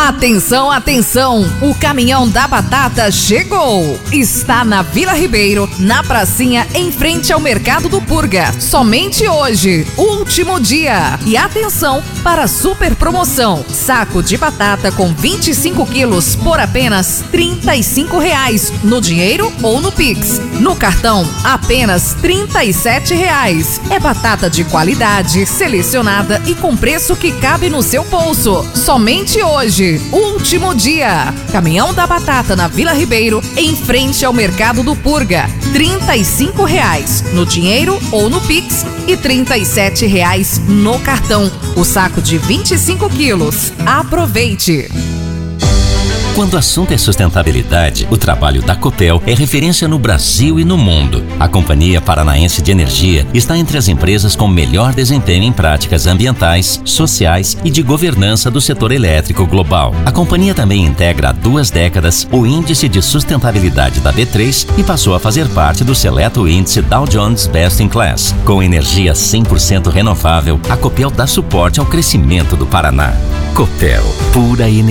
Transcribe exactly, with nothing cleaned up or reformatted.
Atenção, atenção! O caminhão da batata chegou! Está na Vila Ribeiro, na pracinha em frente ao Mercado do Purga. Somente hoje, último dia. E atenção para a super promoção. Saco de batata com vinte e cinco quilos por apenas trinta e cinco reais, no dinheiro ou no Pix. No cartão, apenas trinta e sete reais. É batata de qualidade, selecionada e com preço que cabe no seu bolso. Somente hoje. Último dia. Caminhão da batata na Vila Ribeiro, em frente ao Mercado do Purga. trinta e cinco reais no dinheiro ou no Pix e trinta e sete reais no cartão. O saco de vinte e cinco quilos. Aproveite! Quando o assunto é sustentabilidade, o trabalho da Copel é referência no Brasil e no mundo. A Companhia Paranaense de Energia está entre as empresas com melhor desempenho em práticas ambientais, sociais e de governança do setor elétrico global. A companhia também integra há duas décadas o Índice de Sustentabilidade da B três e passou a fazer parte do seleto índice Dow Jones Best in Class. Com energia cem por cento renovável, a Copel dá suporte ao crescimento do Paraná. Copel, pura energia.